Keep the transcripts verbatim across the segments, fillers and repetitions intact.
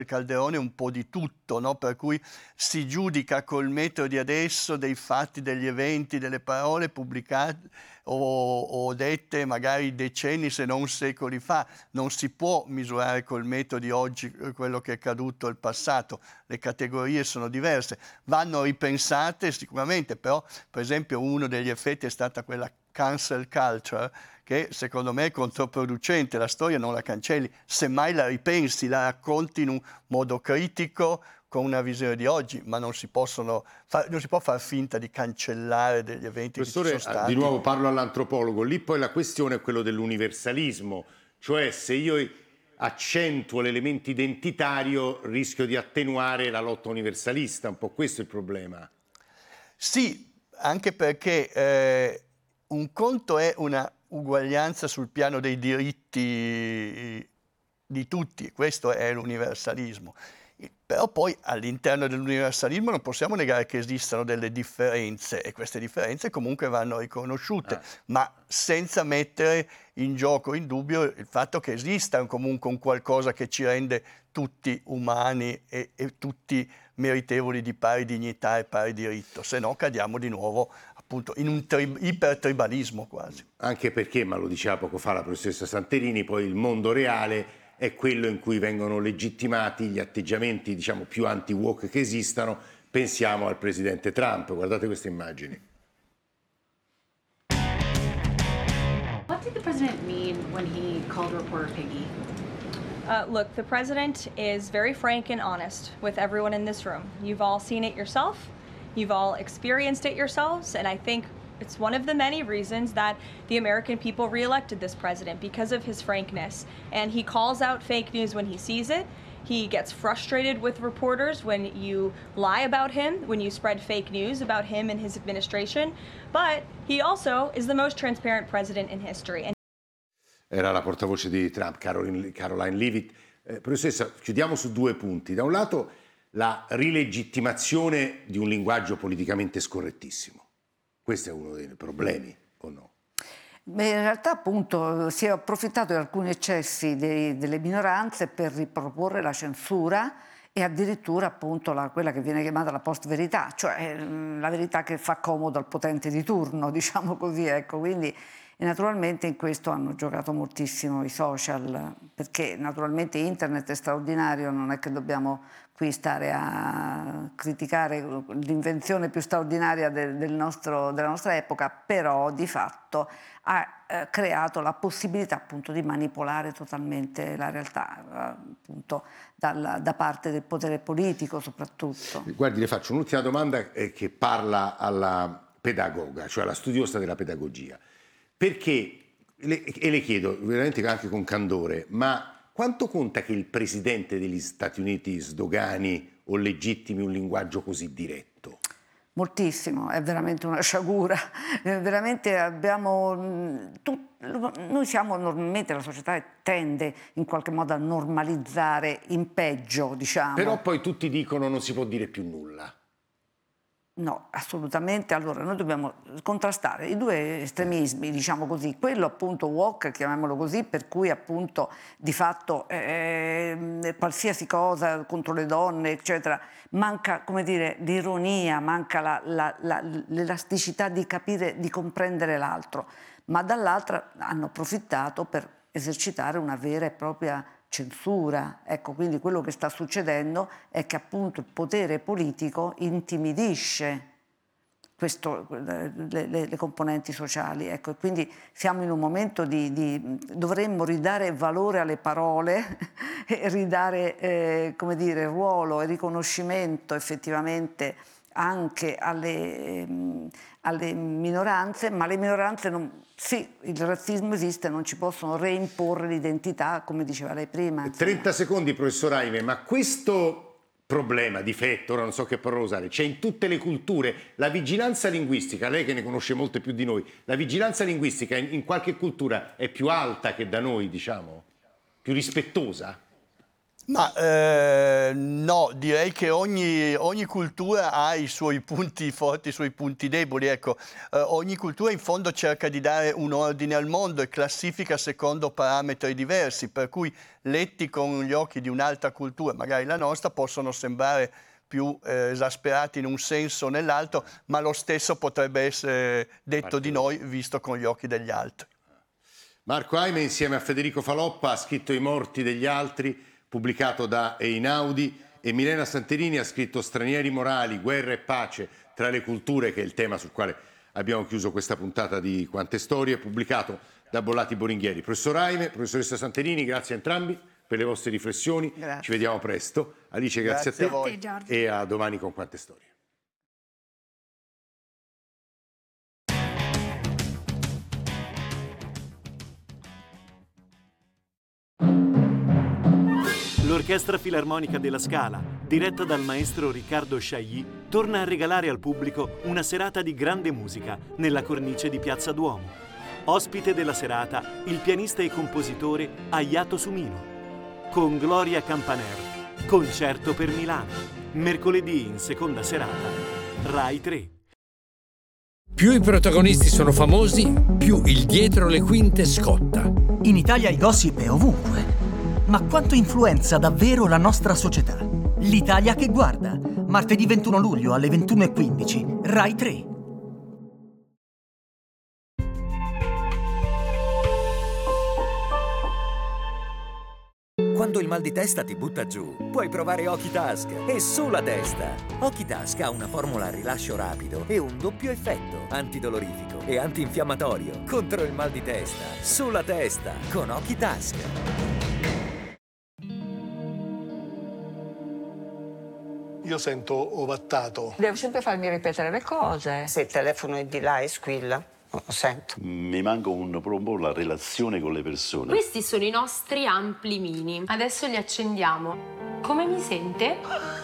Calderone un po' di tutto, no? Per cui si giudica col metodo di adesso dei fatti, degli eventi, delle parole pubblicate o, o dette magari decenni se non secoli fa. Non si può misurare col metodo di oggi quello che è accaduto nel passato, le categorie sono diverse, vanno ripensate sicuramente, però per esempio uno degli effetti è stata quella cancel culture, che secondo me è controproducente, la storia non la cancelli, semmai la ripensi, la racconti in un modo critico, con una visione di oggi, ma non si possono far, non si può far finta di cancellare degli eventi Professore, che ci sono stati. di nuovo parlo all'antropologo, lì poi la questione è quello dell'universalismo, cioè se io accentuo l'elemento identitario rischio di attenuare la lotta universalista, un po' questo è il problema. Sì, anche perché eh, un conto è una uguaglianza sul piano dei diritti di tutti, questo è l'universalismo. Però poi all'interno dell'universalismo non possiamo negare che esistano delle differenze e queste differenze comunque vanno riconosciute, ah. ma senza mettere in gioco, in dubbio, il fatto che esista comunque un qualcosa che ci rende tutti umani e, e tutti meritevoli di pari dignità e pari diritto, se no cadiamo di nuovo appunto in un tri- ipertribalismo quasi. Anche perché, ma lo diceva poco fa la professoressa Santerini, poi il mondo reale è quello in cui vengono legittimati gli atteggiamenti, diciamo, più anti-woke che esistano. Pensiamo al presidente Trump, guardate queste immagini. What did the president mean when he called reporter piggy? Uh, look, the president is very frank and honest with everyone in this room. You've all seen it yourself. You've all experienced it yourselves, and I think it's one of the many reasons that the American people reelected this president, because of his frankness. And he calls out fake news when he sees it. He gets frustrated with reporters when you lie about him, when you spread fake news about him and his administration. But he also is the most transparent president in history. And Era la portavoce di Trump, Caroline, Caroline Leavitt. Eh, professoressa, chiudiamo su due punti. Da un lato la rilegittimazione di un linguaggio politicamente scorrettissimo. Questo è uno dei problemi, o no? Beh, in realtà appunto si è approfittato di alcuni eccessi dei, delle minoranze per riproporre la censura e addirittura appunto la, quella che viene chiamata la post-verità, cioè la verità che fa comodo al potente di turno, diciamo così, ecco, quindi e naturalmente in questo hanno giocato moltissimo i social, perché naturalmente internet è straordinario, non è che dobbiamo qui stare a criticare l'invenzione più straordinaria del, del nostro, della nostra epoca, però di fatto ha eh, creato la possibilità appunto di manipolare totalmente la realtà, eh, appunto dalla, da parte del potere politico soprattutto. Guardi, le faccio un'ultima domanda eh, che parla alla pedagoga, cioè alla studiosa della pedagogia. Perché, e le chiedo veramente anche con candore, ma quanto conta che il presidente degli Stati Uniti sdogani o legittimi un linguaggio così diretto? Moltissimo, è veramente una sciagura, veramente abbiamo, tu, noi siamo normalmente, la società tende in qualche modo a normalizzare in peggio, diciamo. Però poi tutti dicono non si può dire più nulla. No, assolutamente. Allora, noi dobbiamo contrastare i due estremismi, diciamo così, quello appunto woke, chiamiamolo così, per cui appunto di fatto eh, qualsiasi cosa contro le donne, eccetera, manca, come dire, l'ironia, manca la, la, la, l'elasticità di capire, di comprendere l'altro, ma dall'altra hanno approfittato per esercitare una vera e propria censura. Ecco, quindi quello che sta succedendo è che appunto il potere politico intimidisce questo, le, le, le componenti sociali. Ecco, e quindi siamo in un momento di, di dovremmo ridare valore alle parole e ridare eh, come dire, ruolo e riconoscimento effettivamente anche alle, ehm, alle minoranze, ma le minoranze non, sì, il razzismo esiste, non ci possono reimporre l'identità, come diceva lei prima. Insomma. trenta secondi, professor Aime, ma questo problema, difetto, ora non so che parola usare, c'è in tutte le culture. La vigilanza linguistica, lei che ne conosce molte più di noi, la vigilanza linguistica in, in qualche cultura è più alta che da noi, diciamo? Più rispettosa? Ma eh, Eh, no, direi che ogni, ogni cultura ha i suoi punti forti, i suoi punti deboli. Ecco, eh, ogni cultura in fondo cerca di dare un ordine al mondo e classifica secondo parametri diversi, per cui letti con gli occhi di un'altra cultura, magari la nostra, possono sembrare più eh, esasperati in un senso o nell'altro, ma lo stesso potrebbe essere detto di noi visto con gli occhi degli altri. Marco Aime insieme a Federico Faloppa ha scritto I morti degli altri, pubblicato da Einaudi, e Milena Santerini ha scritto Stranieri morali, guerra e pace tra le culture, che è il tema sul quale abbiamo chiuso questa puntata di Quante Storie, pubblicato da Bollati Boringhieri. Professor Aime, professoressa Santerini, grazie a entrambi per le vostre riflessioni. Grazie. Ci vediamo presto. Alice, grazie, grazie a te, a voi. E a domani con Quante Storie. L'Orchestra Filarmonica della Scala, diretta dal maestro Riccardo Chailly, torna a regalare al pubblico una serata di grande musica nella cornice di Piazza Duomo. Ospite della serata, il pianista e compositore Ayato Sumino. Con Gloria Campaner, concerto per Milano. Mercoledì in seconda serata, Rai tre. Più i protagonisti sono famosi, più il dietro le quinte scotta. In Italia il gossip è ovunque. Ma quanto influenza davvero la nostra società? L'Italia che guarda. Martedì ventuno luglio alle ventuno e quindici, Rai tre. Quando il mal di testa ti butta giù, puoi provare Okitask e sulla testa. Okitask ha una formula a rilascio rapido e un doppio effetto, antidolorifico e antinfiammatorio contro il mal di testa. Sulla testa con Okitask. Io sento ovattato. Devo sempre farmi ripetere le cose. Se il telefono è di là e squilla, lo sento. Mi manca un, un po' la relazione con le persone. Questi sono i nostri ampli mini. Adesso li accendiamo. Come mi sente?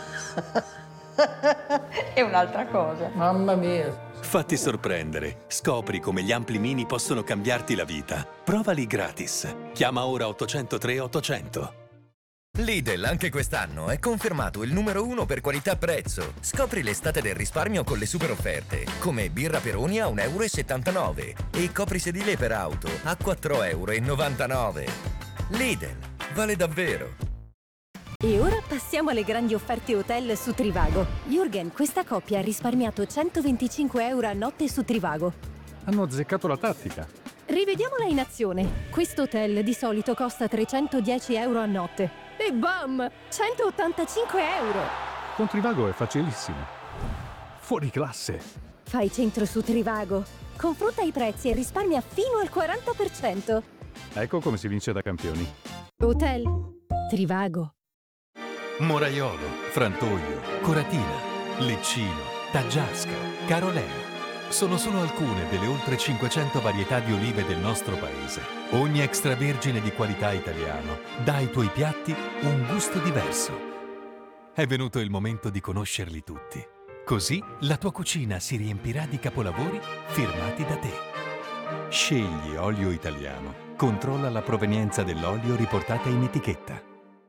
È un'altra cosa. Mamma mia. Fatti sorprendere. Scopri come gli ampli mini possono cambiarti la vita. Provali gratis. Chiama ora ottocentotre ottocento. Lidl anche quest'anno è confermato il numero uno per qualità-prezzo. Scopri l'estate del risparmio con le super offerte, come birra Peroni a un euro e settantanove e coprisedile per auto a quattro euro e novantanove. Lidl, vale davvero. E ora passiamo alle grandi offerte hotel su Trivago. Jürgen, questa coppia ha risparmiato centoventicinque euro a notte su Trivago. Hanno azzeccato la tattica. Rivediamola in azione. Questo hotel di solito costa trecentodieci euro a notte. E bam! centottantacinque euro! Con Trivago è facilissimo. Fuori classe. Fai centro su Trivago. Confronta i prezzi e risparmia fino al quaranta per cento. Ecco come si vince da campioni. Hotel Trivago. Moraiolo, Frantoio, Coratina, Leccino, Taggiasca, Caroleo. Sono solo alcune delle oltre cinquecento varietà di olive del nostro paese. Ogni extravergine di qualità italiano dà ai tuoi piatti un gusto diverso. È venuto il momento di conoscerli tutti. Così la tua cucina si riempirà di capolavori firmati da te. Scegli olio italiano. Controlla la provenienza dell'olio riportata in etichetta.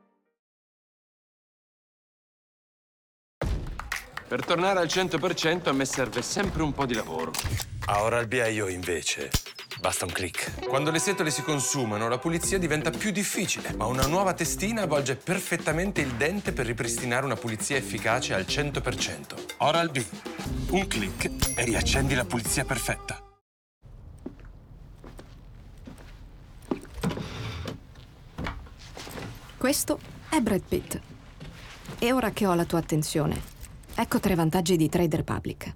Per tornare al cento per cento a me serve sempre un po' di lavoro. A Oral B io invece basta un click. Quando le setole si consumano, la pulizia diventa più difficile, ma una nuova testina avvolge perfettamente il dente per ripristinare una pulizia efficace al cento per cento. Oral B. Un click e riaccendi la pulizia perfetta. Questo è Brad Pitt. E ora che ho la tua attenzione, ecco tre vantaggi di Trade Republic.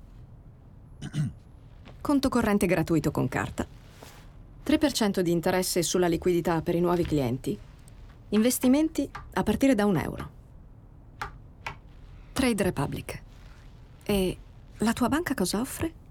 Conto corrente gratuito con carta, tre per cento di interesse sulla liquidità per i nuovi clienti, investimenti a partire da un euro. Trade Republic. E la tua banca cosa offre?